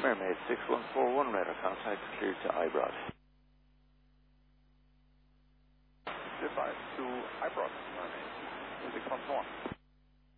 Mermaid 6141, radar contact cleared to iBroad. Advise to iBroad, Mermaid 611.